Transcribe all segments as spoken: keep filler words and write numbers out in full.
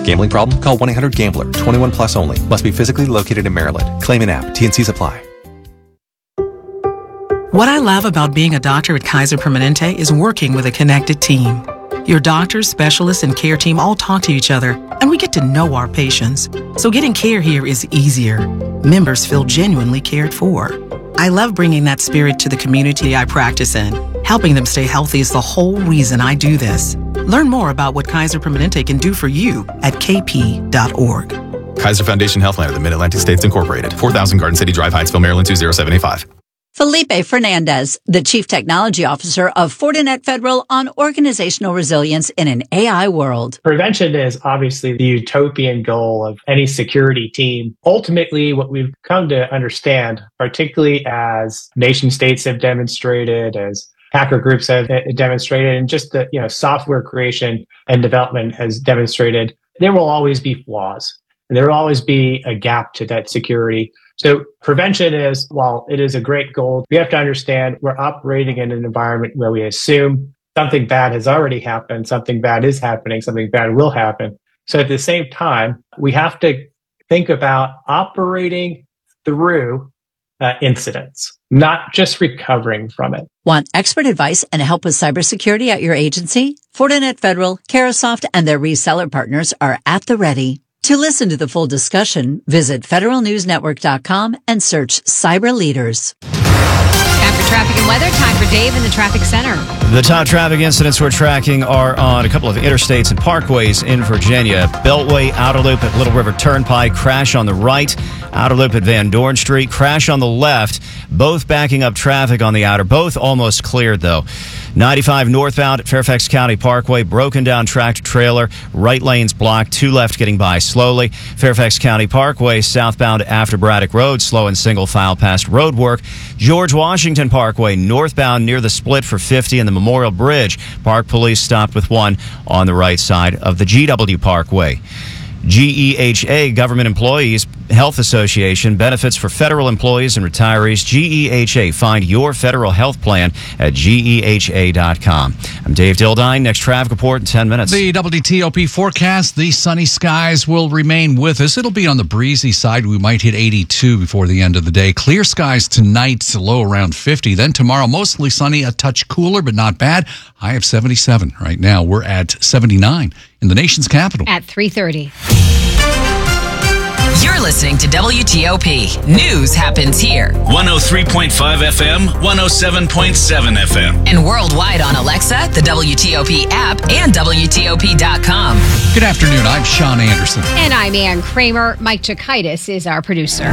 Gambling problem? Call one eight hundred gambler. twenty-one plus only. Must be physically located in Maryland. Claim in app. T N Cs apply. What I love about being a doctor at Kaiser Permanente is working with a connected team. Your doctors, specialists, and care team all talk to each other, and we get to know our patients. So getting care here is easier. Members feel genuinely cared for. I love bringing that spirit to the community I practice in. Helping them stay healthy is the whole reason I do this. Learn more about what Kaiser Permanente can do for you at k p dot org. Kaiser Foundation Healthline of the Mid-Atlantic States Incorporated. four thousand Garden City Drive, Hyattsville, Maryland, two zero seven eight five. Felipe Fernandez, the Chief Technology Officer of Fortinet Federal on organizational resilience in an A I world. Prevention is obviously the utopian goal of any security team. Ultimately, what we've come to understand, particularly as nation states have demonstrated, as hacker groups have demonstrated, and just the you know software creation and development has demonstrated, there will always be flaws. And there will always be a gap to that security. So prevention is, while it is a great goal, we have to understand we're operating in an environment where we assume something bad has already happened, something bad is happening, something bad will happen. So at the same time, we have to think about operating through uh, incidents, not just recovering from it. Want expert advice and help with cybersecurity at your agency? Fortinet Federal, Carahsoft, and their reseller partners are at the ready. To listen to the full discussion, visit federal news network dot com and search Cyber Leaders. Time for traffic and weather. Time for Dave in the traffic center. The top traffic incidents we're tracking are on a couple of interstates and parkways in Virginia. Beltway outer loop at Little River Turnpike, crash on the right. Outer loop at Van Dorn Street, crash on the left. Both backing up traffic on the outer. Both almost cleared, though. ninety-five northbound at Fairfax County Parkway, broken down tractor trailer. Right lane's blocked, two left getting by slowly. Fairfax County Parkway, southbound after Braddock Road, slow and single file past road work. George Washington Parkway, northbound near the split for fifty and the Memorial Bridge. Park police stopped with one on the right side of the G W Parkway. G E H A, Government Employees Health Association, benefits for federal employees and retirees. G E H A, find your federal health plan at G E H A dot com. I'm Dave Dildine. Next traffic report in ten minutes. The W T O P forecast, the sunny skies will remain with us. It'll be on the breezy side. We might hit eighty-two before the end of the day. Clear skies tonight, low around fifty. Then tomorrow, mostly sunny, a touch cooler, but not bad. High of seventy-seven. Right now, we're at seventy-nine in the nation's capital. At three thirty. You're listening to W T O P. News happens here. one oh three point five F M, one oh seven point seven F M. And worldwide on Alexa, the W T O P app, and W T O P dot com. Good afternoon. I'm Sean Anderson. And I'm Ann Kramer. Mike Chakaitis is our producer.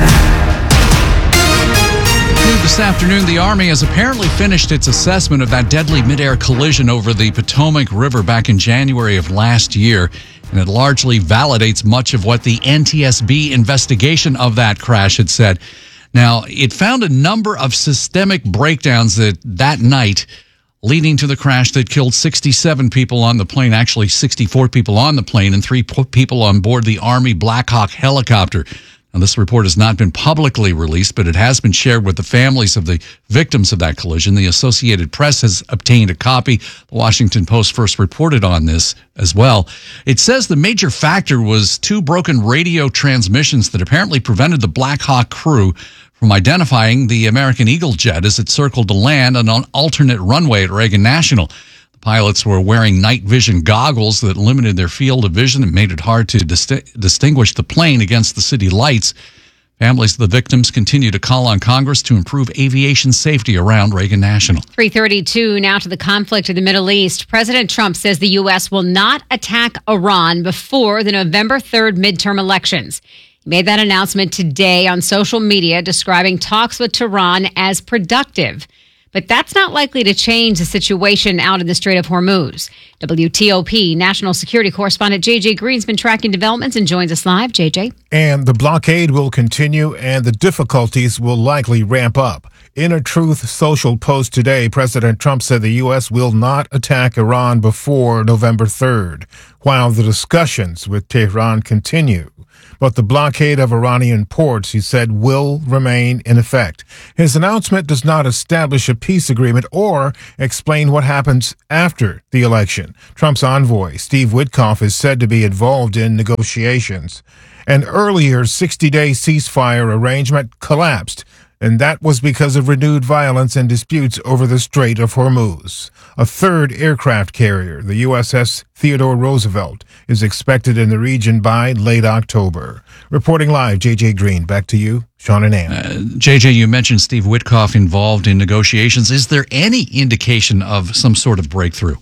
This afternoon, the Army has apparently finished its assessment of that deadly midair collision over the Potomac River back in January of last year, and it largely validates much of what the N T S B investigation of that crash had said. Now, it found a number of systemic breakdowns that that night, leading to the crash that killed sixty-seven people on the plane, actually sixty-four people on the plane, and three people on board the Army Black Hawk helicopter. Now, this report has not been publicly released, but it has been shared with the families of the victims of that collision. The Associated Press has obtained a copy. The Washington Post first reported on this as well. It says the major factor was two broken radio transmissions that apparently prevented the Black Hawk crew from identifying the American Eagle jet as it circled to land on an alternate runway at Reagan National. Pilots were wearing night vision goggles that limited their field of vision and made it hard to disti- distinguish the plane against the city lights. Families of the victims continue to call on Congress to improve aviation safety around Reagan National. three thirty-two now to the conflict in the Middle East. President Trump says the U S will not attack Iran before the November third midterm elections. He made that announcement today on social media, describing talks with Tehran as productive. But that's not likely to change the situation out in the Strait of Hormuz. W T O P national security correspondent J J Green's been tracking developments and joins us live. J J. And the blockade will continue and the difficulties will likely ramp up. In a Truth Social post today, President Trump said the U S will not attack Iran before November third, while the discussions with Tehran continue. but the blockade of Iranian ports, he said, will remain in effect. His announcement does not establish a peace agreement or explain what happens after the election. Trump's envoy, Steve Witkoff, is said to be involved in negotiations. An earlier sixty-day ceasefire arrangement collapsed, and that was because of renewed violence and disputes over the Strait of Hormuz. A third aircraft carrier, the U S S Theodore Roosevelt, is expected in the region by late October. Reporting live, J J Green. Back to you, Sean and Ann. Uh, J J, you mentioned Steve Witkoff involved in negotiations. Is there any indication of some sort of breakthrough?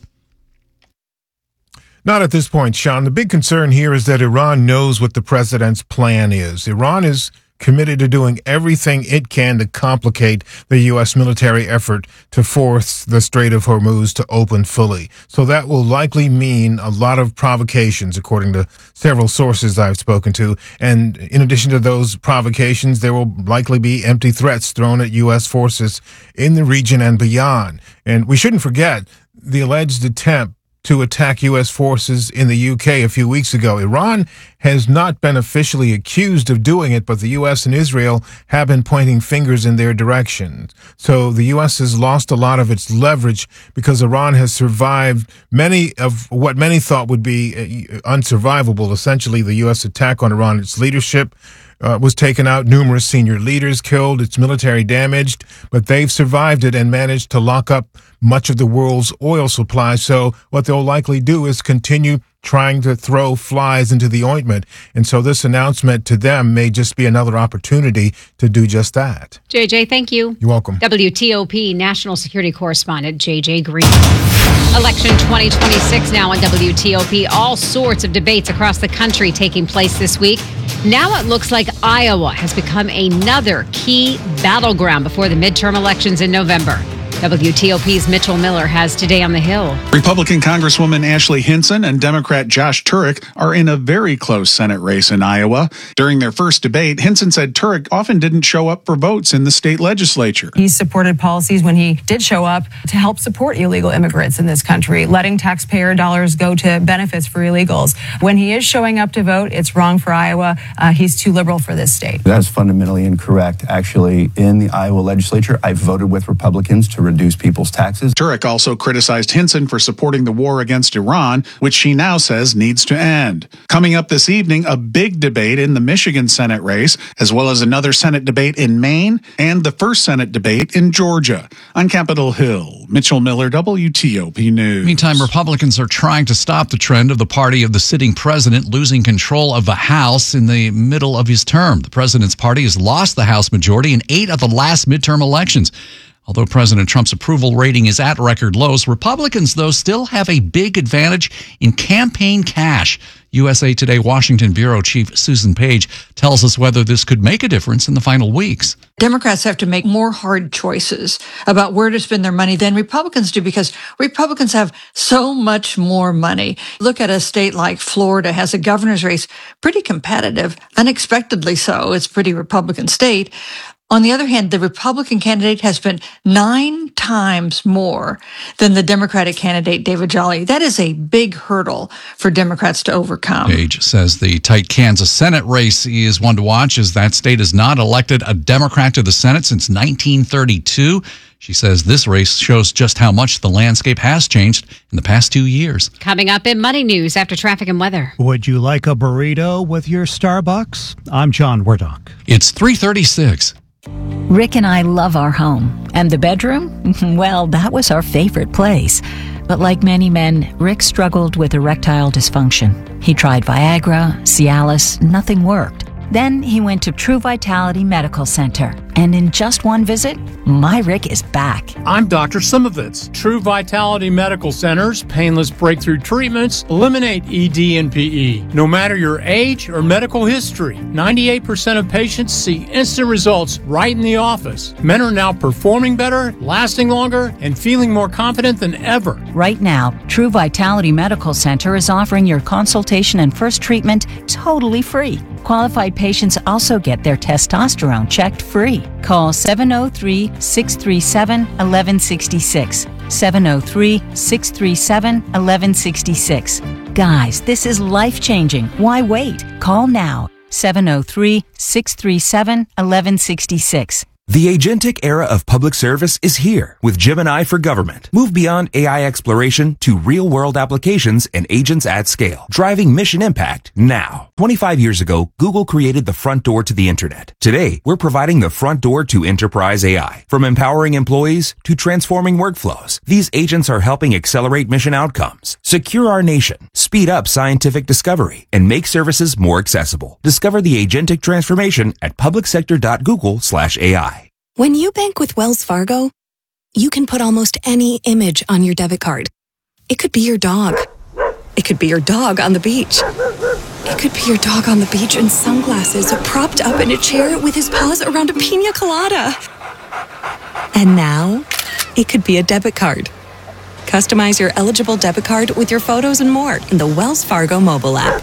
Not at this point, Sean. The big concern here is that Iran knows what the president's plan is. Iran is committed to doing everything it can to complicate the U S military effort to force the Strait of Hormuz to open fully. So that will likely mean a lot of provocations, according to several sources I've spoken to. And in addition to those provocations, there will likely be empty threats thrown at U S forces in the region and beyond. And we shouldn't forget the alleged attempt to attack U S forces in the U K a few weeks ago. Iran has not been officially accused of doing it, but the U S and Israel have been pointing fingers in their direction. So the U S has lost a lot of its leverage because Iran has survived many of what many thought would be unsurvivable. Essentially, the U S attack on Iran, its leadership Uh, was taken out, numerous senior leaders killed, its military damaged, but they've survived it and managed to lock up much of the world's oil supply. So what they'll likely do is continue trying to throw flies into the ointment. And so this announcement to them may just be another opportunity to do just that. J J, thank you. You're welcome. W T O P National Security Correspondent J J Green. Election twenty twenty-six now on W T O P. All sorts of debates across the country taking place this week. Now it looks like Iowa has become another key battleground before the midterm elections in November. W T O P's Mitchell Miller has Today on the Hill. Republican Congresswoman Ashley Hinson and Democrat Josh Turek are in a very close Senate race in Iowa. During their first debate, Hinson said Turek often didn't show up for votes in the state legislature. He supported policies when he did show up to help support illegal immigrants in this country, letting taxpayer dollars go to benefits for illegals. When he is showing up to vote, it's wrong for Iowa. Uh, he's too liberal for this state. That's fundamentally incorrect. Actually, in the Iowa legislature, I voted with Republicans to reduce people's taxes. Turek also criticized Hinson for supporting the war against Iran, which she now says needs to end. Coming up this evening, a big debate in the Michigan Senate race, as well as another Senate debate in Maine and the first Senate debate in Georgia. On Capitol Hill, Mitchell Miller, W T O P News. Meantime, Republicans are trying to stop the trend of the party of the sitting president losing control of the House in the middle of his term. The president's party has lost the House majority in eight of the last midterm elections. Although President Trump's approval rating is at record lows, Republicans, though, still have a big advantage in campaign cash. U S A Today Washington Bureau Chief Susan Page tells us whether this could make a difference in the final weeks. Democrats have to make more hard choices about where to spend their money than Republicans do because Republicans have so much more money. Look at a state like Florida has a governor's race pretty competitive, unexpectedly so. It's a pretty Republican state. On the other hand, the Republican candidate has spent nine times more than the Democratic candidate, David Jolly. That is a big hurdle for Democrats to overcome. Page says the tight Kansas Senate race is one to watch as that state has not elected a Democrat to the Senate since nineteen thirty-two. She says this race shows just how much the landscape has changed in the past two years. Coming up in Money News after traffic and weather. Would you like a burrito with your Starbucks? I'm John Wardock. It's three thirty-six. Rick and I love our home. And the bedroom? Well, that was our favorite place. But like many men, Rick struggled with erectile dysfunction. He tried Viagra, Cialis, nothing worked. Then he went to True Vitality Medical Center. And in just one visit, my Rick is back. I'm Doctor Simovitz. True Vitality Medical Center's painless breakthrough treatments eliminate E D and P E. No matter your age or medical history, ninety-eight percent of patients see instant results right in the office. Men are now performing better, lasting longer, and feeling more confident than ever. Right now, True Vitality Medical Center is offering your consultation and first treatment totally free. Qualified patients also get their testosterone checked free. Call seven oh three, six three seven, one one six six. seven oh three, six three seven, one one six six. Guys, this is life-changing. Why wait? Call now. seven oh three, six three seven, one one six six. The agentic era of public service is here with Gemini for Government. Move beyond A I exploration to real-world applications and agents at scale, driving mission impact now. twenty-five years ago, Google created the front door to the internet. Today, we're providing the front door to enterprise A I. From empowering employees to transforming workflows, these agents are helping accelerate mission outcomes, secure our nation, speed up scientific discovery, and make services more accessible. Discover the agentic transformation at publicsector.google slash AI. When you bank with Wells Fargo, you can put almost any image on your debit card. It could be your dog. It could be your dog on the beach. It could be your dog on the beach in sunglasses, propped up in a chair with his paws around a pina colada. And now, it could be a debit card. Customize your eligible debit card with your photos and more in the Wells Fargo mobile app.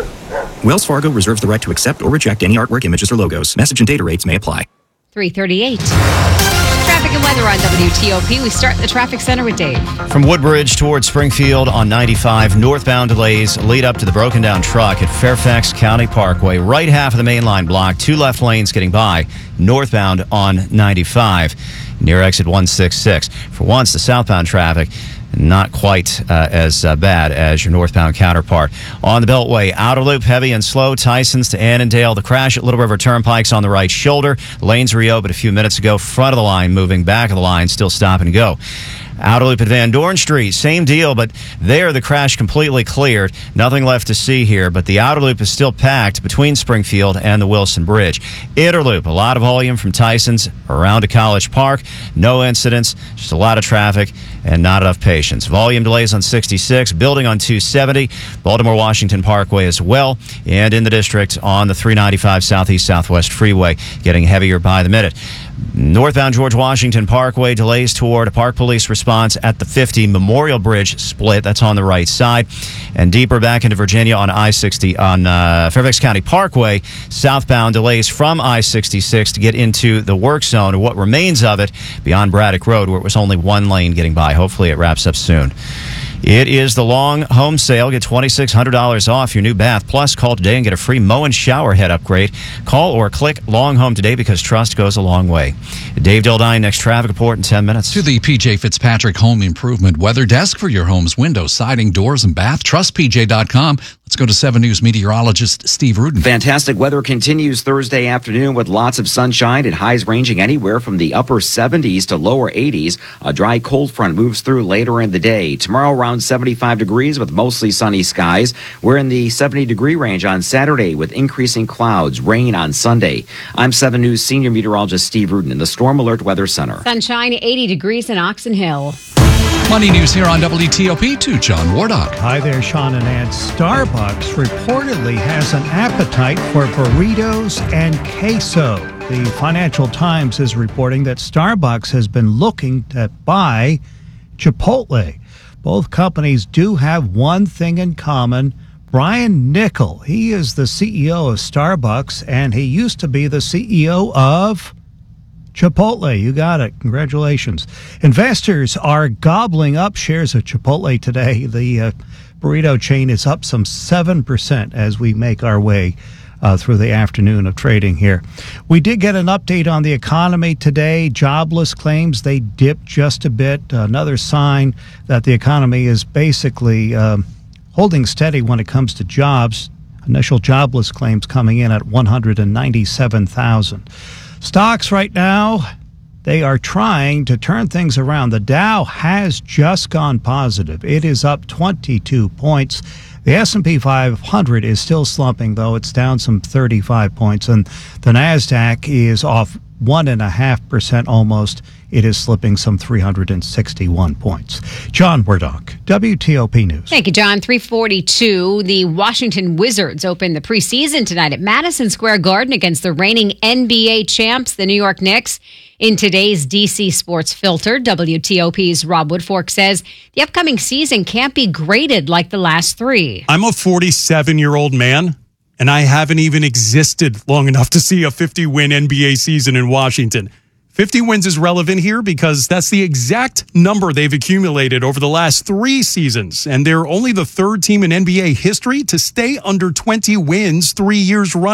Wells Fargo reserves the right to accept or reject any artwork, images, or logos. Message and data rates may apply. three thirty-eight. Traffic and weather on W T O P. We start in the traffic center with Dave. From Woodbridge towards Springfield on ninety-five, northbound delays lead up to the broken down truck at Fairfax County Parkway. Right half of the main line blocked, two left lanes getting by, northbound on ninety-five near exit one sixty-six. For once, the southbound traffic not quite uh, as uh, bad as your northbound counterpart. On the Beltway, outer loop heavy and slow, Tysons to Annandale. The crash at Little River Turnpike's on the right shoulder. Lanes reopened a few minutes ago. Front of the line moving, back of the line still stop and go. Outer loop at Van Dorn Street, same deal, but there the crash completely cleared. Nothing left to see here, but the outer loop is still packed between Springfield and the Wilson Bridge. Inner loop, a lot of volume from Tysons around to College Park. No incidents, just a lot of traffic and not enough patience. Volume delays on sixty-six, building on two seventy, Baltimore-Washington Parkway as well, and in the district on the three ninety-five Southeast Southwest Freeway, getting heavier by the minute. Northbound George Washington Parkway, delays toward a Park Police response at the fifty Memorial Bridge split. That's on the right side. And deeper back into Virginia on I sixty on uh, Fairfax County Parkway, southbound delays from I sixty-six to get into the work zone, or what remains of it, beyond Braddock Road, where it was only one lane getting by. Hopefully it wraps up soon. It is the Long Home Sale. Get twenty-six hundred dollars off your new bath. Plus, call today and get a free Moen shower head upgrade. Call or click Long Home today because trust goes a long way. Dave Dildine, next traffic report in ten minutes. To the P J Fitzpatrick Home Improvement Weather Desk for your home's windows, siding, doors, and bath. Trust P J dot com. Let's go to seven News meteorologist Steve Rudin. Fantastic weather continues Thursday afternoon with lots of sunshine and highs ranging anywhere from the upper seventies to lower eighties. A dry cold front moves through later in the day. Tomorrow around seventy-five degrees with mostly sunny skies. We're in the seventy degree range on Saturday with increasing clouds, rain on Sunday. I'm seven News senior meteorologist Steve Rudin in the Storm Alert Weather Center. Sunshine, eighty degrees in Oxon Hill. Money news here on W T O P to John Wardock. Hi there, Sean and Ed. Starbucks reportedly has an appetite for burritos and queso. The Financial Times is reporting that Starbucks has been looking to buy Chipotle. Both companies do have one thing in common. Brian Niccol, he is the C E O of Starbucks, and he used to be the C E O of Chipotle. You got it. Congratulations. Investors are gobbling up shares of Chipotle today. The uh, burrito chain is up some seven percent as we make our way uh, through the afternoon of trading here. We did get an update on the economy today. Jobless claims, they dipped just a bit. Another sign that the economy is basically um, holding steady when it comes to jobs. Initial jobless claims coming in at one hundred ninety-seven thousand. Stocks right now, they are trying to turn things around. The Dow has just gone positive. It is up twenty-two points. The S and P five hundred is still slumping, though. It's down some thirty-five points. And the NASDAQ is off one point five percent almost. It is slipping some three hundred sixty-one points. John Wardock, W T O P News. Thank you, John. three forty-two. The Washington Wizards open the preseason tonight at Madison Square Garden against the reigning N B A champs, the New York Knicks. In today's D C Sports Filter, W T O P's Rob Woodfork says the upcoming season can't be graded like the last three. I'm a forty-seven-year-old man, and I haven't even existed long enough to see a fifty-win N B A season in Washington. fifty wins is relevant here because that's the exact number they've accumulated over the last three seasons, and they're only the third team in N B A history to stay under twenty wins three years running.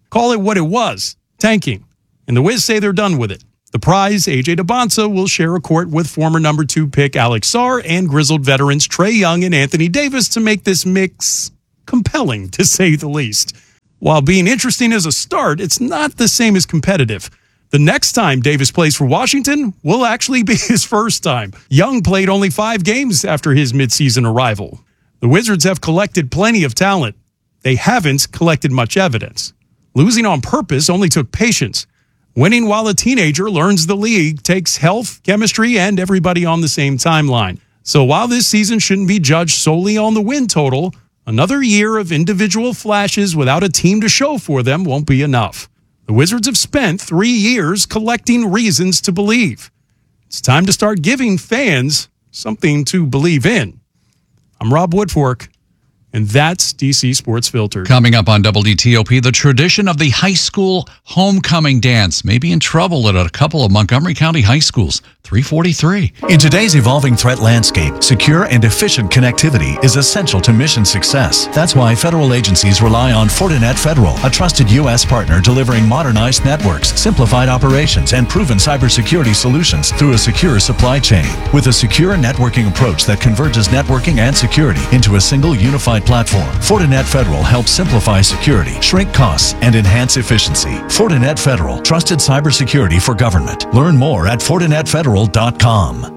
call it what it was, tanking. And the Wiz say they're done with it. The prize, A J DeBonsa, will share a court with former number two pick Alex Sarr and grizzled veterans Trae Young and Anthony Davis to make this mix compelling, to say the least. While being interesting as a start, it's not the same as competitive. The next time Davis plays for Washington will actually be his first time. Young played only five games after his midseason arrival. The Wizards have collected plenty of talent. They haven't collected much evidence. Losing on purpose only took patience. Winning while a teenager learns the league takes health, chemistry, and everybody on the same timeline. So while this season shouldn't be judged solely on the win total, another year of individual flashes without a team to show for them won't be enough. The Wizards have spent three years collecting reasons to believe. It's time to start giving fans something to believe in. I'm Rob Woodfork, and that's D C Sports Filtered. Coming up on W T O P, the tradition of the high school homecoming dance may be in trouble at a couple of Montgomery County high schools. three forty-three. In today's evolving threat landscape, secure and efficient connectivity is essential to mission success. That's why federal agencies rely on Fortinet Federal, a trusted U S partner delivering modernized networks, simplified operations, and proven cybersecurity solutions through a secure supply chain. With a secure networking approach that converges networking and security into a single unified platform, Fortinet Federal helps simplify security, shrink costs, and enhance efficiency. Fortinet Federal, trusted cybersecurity for government. Learn more at Fortinet Federal dot com.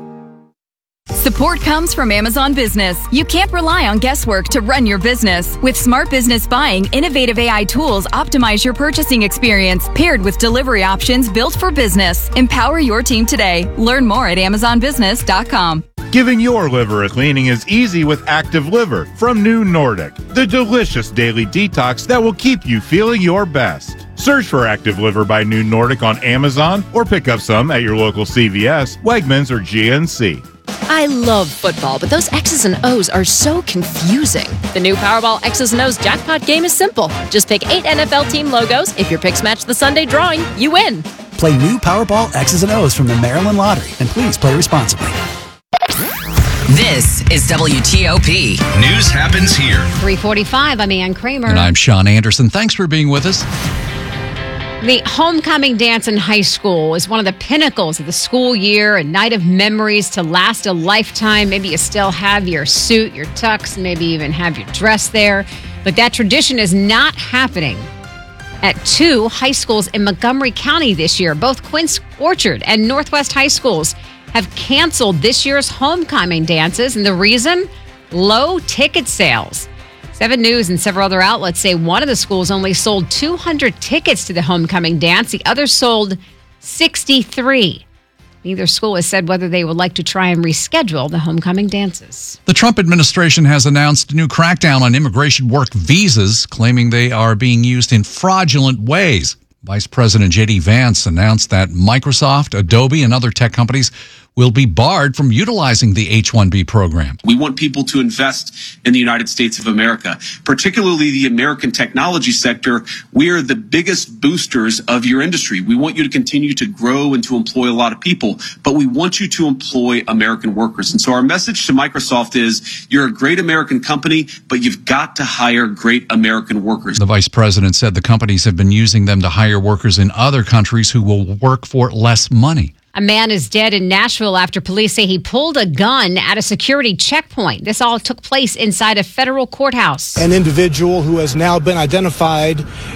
Support comes from Amazon Business. You can't rely on guesswork to run your business. With Smart Business Buying, innovative A I tools optimize your purchasing experience, paired with delivery options built for business. Empower your team today. Learn more at Amazon Business dot com. Giving your liver a cleaning is easy with Active Liver from New Nordic, the delicious daily detox that will keep you feeling your best. Search for Active Liver by New Nordic on Amazon or pick up some at your local C V S, Wegmans, or G N C. I love football, but those X's and O's are so confusing. The new Powerball X's and O's jackpot game is simple. Just pick eight N F L team logos. If your picks match the Sunday drawing, you win. Play new Powerball X's and O's from the Maryland Lottery, and please play responsibly. This is W T O P. News happens here. three forty-five, I'm Ann Kramer. And I'm Sean Anderson. Thanks for being with us. The homecoming dance in high school is one of the pinnacles of the school year, a night of memories to last a lifetime. Maybe you still have your suit, your tux, maybe even have your dress there. But that tradition is not happening at two high schools in Montgomery County this year. Both Quince Orchard and Northwest High Schools have canceled this year's homecoming dances. And the reason? Low ticket sales. Seven News and several other outlets say one of the schools only sold two hundred tickets to the homecoming dance. The other sold sixty-three. Neither school has said whether they would like to try and reschedule the homecoming dances. The Trump administration has announced a new crackdown on immigration work visas, claiming they are being used in fraudulent ways. Vice President J D Vance announced that Microsoft, Adobe, and other tech companies will be barred from utilizing the H one B program. We want people to invest in the United States of America, particularly the American technology sector. We are the biggest boosters of your industry. We want you to continue to grow and to employ a lot of people, but we want you to employ American workers. And so our message to Microsoft is you're a great American company, but you've got to hire great American workers. The vice president said the companies have been using them to hire workers in other countries who will work for less money. A man is dead in Nashville after police say he pulled a gun at a security checkpoint. This all took place inside a federal courthouse. An individual who has now been identified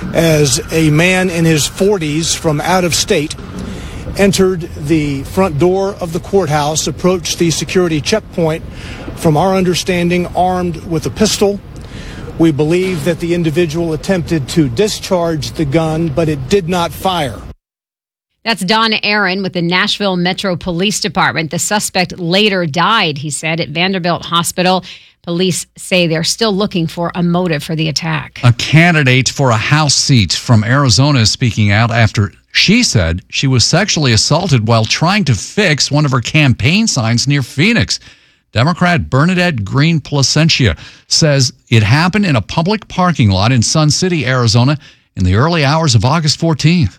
as a man in his forties from out of state entered the front door of the courthouse, approached the security checkpoint, from our understanding, armed with a pistol. We believe that the individual attempted to discharge the gun, but it did not fire. That's Don Aaron with the Nashville Metro Police Department. The suspect later died, he said, at Vanderbilt Hospital. Police say they're still looking for a motive for the attack. A candidate for a House seat from Arizona is speaking out after she said she was sexually assaulted while trying to fix one of her campaign signs near Phoenix. Democrat Bernadette Green Placentia says it happened in a public parking lot in Sun City, Arizona, in the early hours of August fourteenth.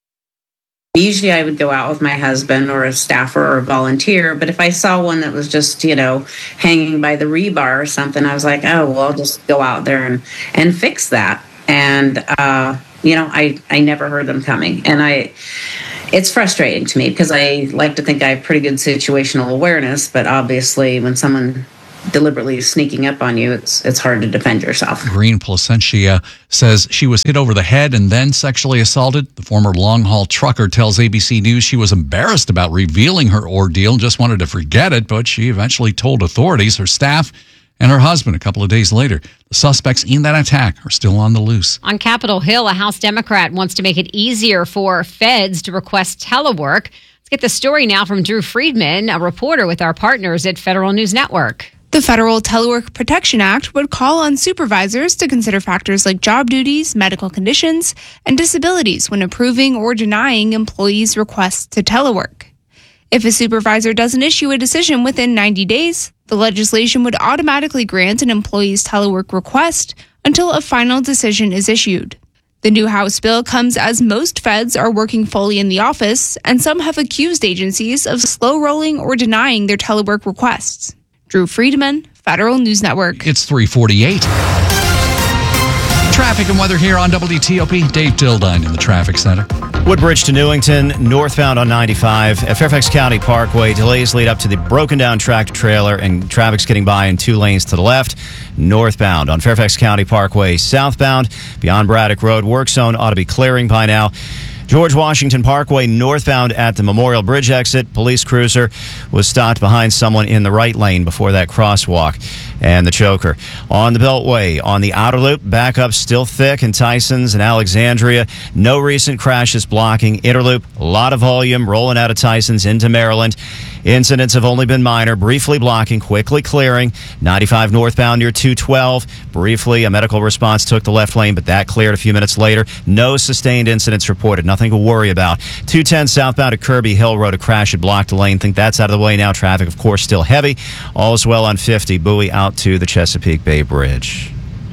Usually I would go out with my husband or a staffer or a volunteer, but if I saw one that was just, you know, hanging by the rebar or something, I was like, oh, well, I'll just go out there and, and fix that. And uh, You know, I, I never heard them coming. And I, it's frustrating to me because I like to think I have pretty good situational awareness, but obviously when someone deliberately sneaking up on you, it's it's hard to defend yourself. Green Placentia says she was hit over the head and then sexually assaulted. The former long-haul trucker tells A B C News she was embarrassed about revealing her ordeal and just wanted to forget it, but she eventually told authorities, her staff, and her husband a couple of days later. The suspects in that attack are still on the loose. On Capitol Hill, a House Democrat wants to make it easier for feds to request telework. Let's get the story now from Drew Friedman, a reporter with our partners at Federal News Network. The Federal Telework Protection Act would call on supervisors to consider factors like job duties, medical conditions, and disabilities when approving or denying employees' requests to telework. If a supervisor doesn't issue a decision within ninety days, the legislation would automatically grant an employee's telework request until a final decision is issued. The new House bill comes as most feds are working fully in the office, and some have accused agencies of slow-rolling or denying their telework requests. Drew Friedman, Federal News Network. It's three forty-eight. Traffic and weather here on W T O P. Dave Dildine in the traffic center. Woodbridge to Newington, northbound on ninety-five. At Fairfax County Parkway, delays lead up to the broken down tractor trailer and traffic's getting by in two lanes to the left. Northbound on Fairfax County Parkway, southbound beyond Braddock Road. Work zone ought to be clearing by now. George Washington Parkway, northbound at the Memorial Bridge exit. Police cruiser was stopped behind someone in the right lane before that crosswalk and the choker. On the Beltway, on the outer loop, backup still thick in Tysons and Alexandria. No recent crashes blocking Interloop. A lot of volume rolling out of Tysons into Maryland. Incidents have only been minor, briefly blocking, quickly clearing. ninety-five northbound near two twelve. Briefly, a medical response took the left lane, but that cleared a few minutes later. No sustained incidents reported. Nothing to worry about. two ten southbound at Kirby Hill Road, a crash had blocked the lane. Think that's out of the way now. Traffic, of course, still heavy. All is well on fifty, Bowie out to the Chesapeake Bay Bridge.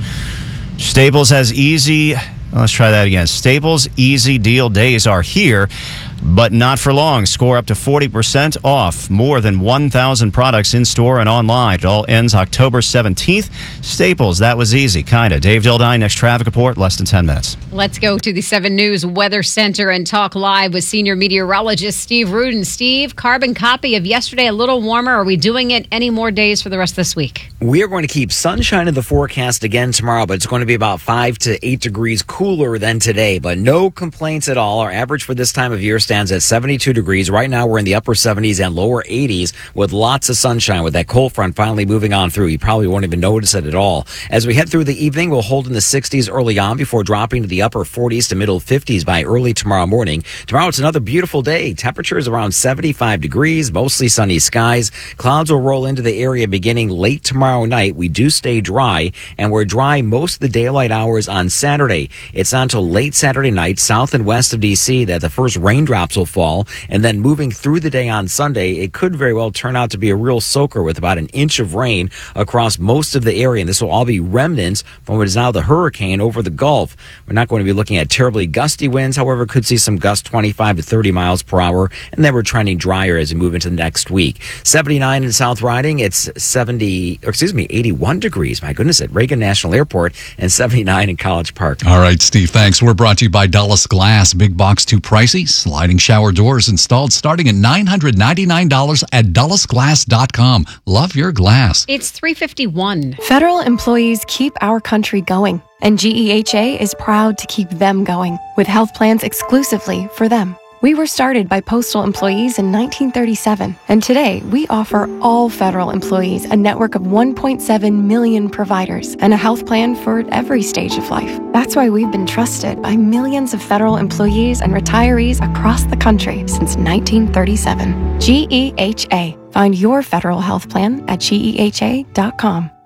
Staples has easy... Let's try that again. Staples Easy Deal days are here, but not for long. Score up to forty percent off more than one thousand products in store and online. It all ends October seventeenth. Staples, that was easy, kind of. Dave Dildine, next traffic report, less than ten minutes. Let's go to the seven News Weather Center and talk live with senior meteorologist Steve Rudin. Steve, carbon copy of yesterday, a little warmer. Are we doing it any more days for the rest of this week? We are going to keep sunshine in the forecast again tomorrow, but it's going to be about five to eight degrees cooler than today, but no complaints at all. Our average for this time of year stands at seventy-two degrees. Right now, we're in the upper seventies and lower eighties with lots of sunshine. With that cold front finally moving on through, you probably won't even notice it at all. As we head through the evening, we'll hold in the sixties early on before dropping to the upper forties to middle fifties by early tomorrow morning. Tomorrow, it's another beautiful day. Temperatures around seventy-five degrees, mostly sunny skies. Clouds will roll into the area beginning late tomorrow night. We do stay dry, and we're dry most of the daylight hours on Saturday. It's not until late Saturday night, south and west of D C, that the first raindrops will fall, and then moving through the day on Sunday, it could very well turn out to be a real soaker with about an inch of rain across most of the area, and this will all be remnants from what is now the hurricane over the Gulf. We're not going to be looking at terribly gusty winds, however, could see some gusts twenty-five to thirty miles per hour, and then we're trending drier as we move into the next week. seventy-nine in South Riding, it's seventy, or excuse me, eighty-one degrees, my goodness, at Reagan National Airport, and seventy-nine in College Park. All right, Steve, thanks. We're brought to you by Dulles Glass. Big box too pricey. Sliding shower doors installed starting at nine hundred ninety-nine dollars at dulles glass dot com. Love your glass. It's three fifty-one. Federal employees keep our country going, and G E H A is proud to keep them going with health plans exclusively for them. We were started by postal employees in nineteen thirty-seven, and today we offer all federal employees a network of one point seven million providers and a health plan for every stage of life. That's why we've been trusted by millions of federal employees and retirees across the country since nineteen thirty-seven. G E H A. Find your federal health plan at G E H A dot com.